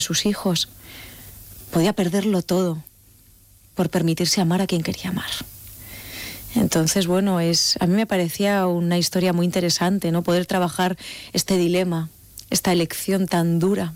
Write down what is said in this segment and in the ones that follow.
sus hijos. Podía perderlo todo por permitirse amar a quien quería amar. Entonces, bueno, a mí me parecía una historia muy interesante, ¿no? Poder trabajar este dilema, esta elección tan dura.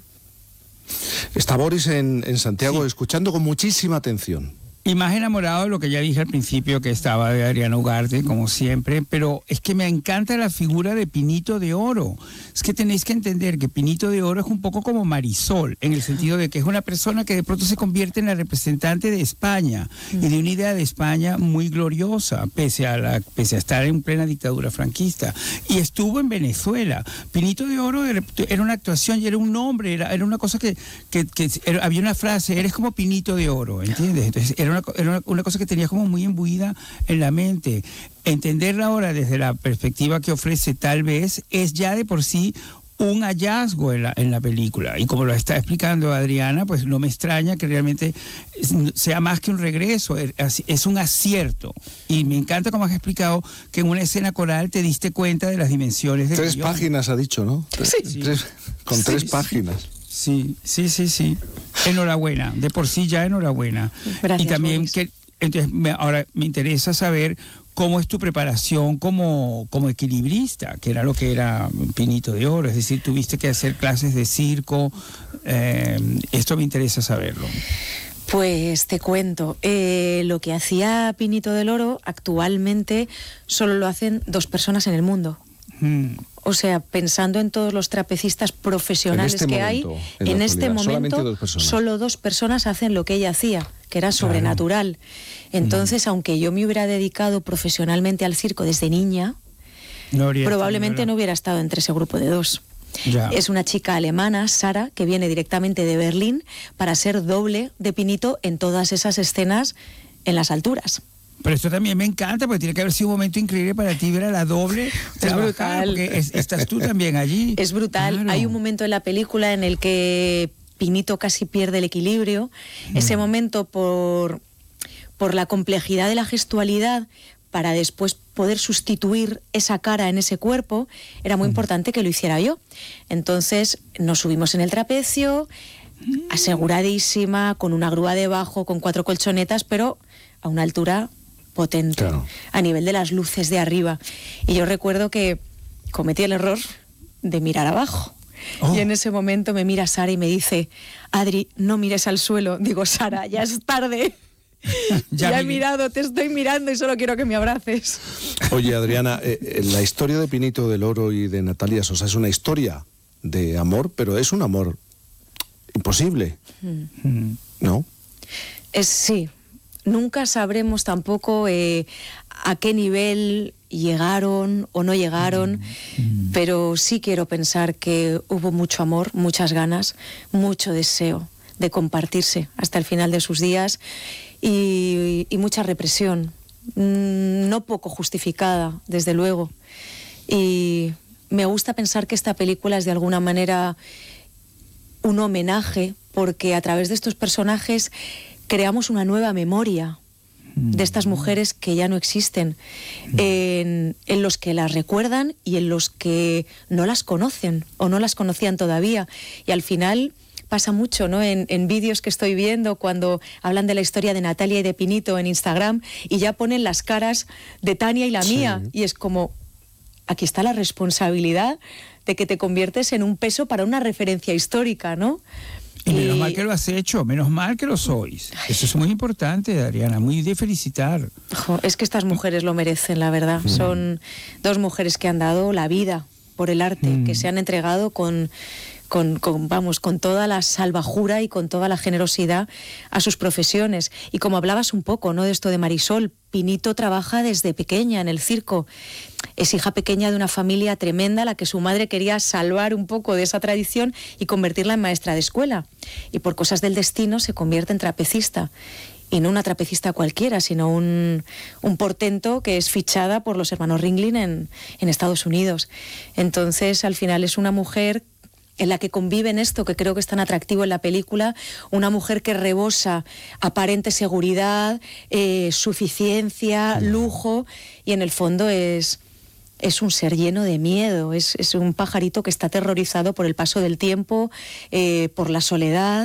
Está Boris en Santiago, Sí. escuchando con muchísima atención. Y más enamorado de lo que ya dije al principio, que estaba de Adriana Ugarte, como siempre, pero es que me encanta la figura de Pinito de Oro. Es que tenéis que entender que Pinito de Oro es un poco como Marisol, en el sentido de que es una persona que de pronto se convierte en la representante de España, y de una idea de España muy gloriosa, pese a estar en plena dictadura franquista. Y estuvo en Venezuela. Pinito de Oro era una actuación y era un nombre, era una cosa había una frase, eres como Pinito de Oro, ¿entiendes? Entonces era una cosa que tenía como muy imbuida en la mente. Entenderla ahora desde la perspectiva que ofrece, tal vez, es ya de por sí un hallazgo en la película. Y como lo está explicando Adriana, pues no me extraña que realmente sea más que un regreso, es un acierto. Y me encanta como has explicado que en una escena coral te diste cuenta de las dimensiones del 3 guión. páginas ha dicho, ¿no? Sí. Con 3 Sí. páginas. Sí. Enhorabuena, de por sí ya enhorabuena. Gracias, Y también Boris. entonces ahora me interesa saber cómo es tu preparación como equilibrista, que era lo que era Pinito de Oro, es decir, tuviste que hacer clases de circo, esto me interesa saberlo. Pues te cuento, lo que hacía Pinito del Oro actualmente solo lo hacen 2 personas en el mundo. O sea, pensando en todos los trapecistas profesionales En este que hay, momento, en la este actualidad, solamente momento 2 personas. solo 2 personas hacen lo que ella hacía, que era sobrenatural. Entonces, aunque yo me hubiera dedicado profesionalmente al circo desde niña, probablemente no hubiera estado entre ese grupo de 2. Ya. Es una chica alemana, Sara, que viene directamente de Berlín para ser doble de Pinito en todas esas escenas en las alturas. Pero esto también me encanta, porque tiene que haber sido un momento increíble para ti ver a la doble trabajar, brutal. porque estás tú también allí. Es brutal. Claro. Hay un momento en la película en el que Pinito casi pierde el equilibrio. Ese momento, por la complejidad de la gestualidad, para después poder sustituir esa cara en ese cuerpo, era muy importante que lo hiciera yo. Entonces nos subimos en el trapecio, aseguradísima, con una grúa debajo, con 4 colchonetas, pero a una altura potente, Claro. a nivel de las luces de arriba. Y yo recuerdo que cometí el error de mirar abajo. Oh. Y en ese momento me mira Sara y me dice: Adri, no mires al suelo. Digo, Sara, ya es tarde. Ya he mirado, te estoy mirando y solo quiero que me abraces. Oye, Adriana, la historia de Pinito del Oro y de Natalia Sosa es una historia de amor, pero es un amor imposible, ¿no? Sí, nunca sabremos tampoco a qué nivel llegaron o no llegaron, pero sí quiero pensar que hubo mucho amor, muchas ganas, mucho deseo de compartirse hasta el final de sus días y mucha represión, no poco justificada, desde luego. Y me gusta pensar que esta película es de alguna manera un homenaje, porque a través de estos personajes creamos una nueva memoria de estas mujeres que ya no existen, en los que las recuerdan y en los que no las conocen o no las conocían todavía. Y al final pasa mucho, ¿no? En vídeos que estoy viendo cuando hablan de la historia de Natalia y de Pinito en Instagram y ya ponen las caras de Tania y la mía, y es como, aquí está la responsabilidad de que te conviertes en un peso para una referencia histórica, ¿no? Y menos mal que lo has hecho, menos mal que lo sois. Eso es muy importante, Adriana, muy de felicitar. Es que estas mujeres lo merecen, la verdad. Son 2 mujeres que han dado la vida por el arte, que se han entregado con toda la salvajura y con toda la generosidad a sus profesiones. Y como hablabas un poco, ¿no?, de esto de Marisol, Pinito trabaja desde pequeña en el circo. Es hija pequeña de una familia tremenda a la que su madre quería salvar un poco de esa tradición y convertirla en maestra de escuela. Y por cosas del destino se convierte en trapecista. Y no una trapecista cualquiera, sino un portento que es fichada por los hermanos Ringling en Estados Unidos. Entonces, al final es una mujer en la que conviven esto que creo que es tan atractivo en la película, una mujer que rebosa aparente seguridad, suficiencia, lujo, y en el fondo es es un ser lleno de miedo, es un pajarito que está aterrorizado por el paso del tiempo, por la soledad.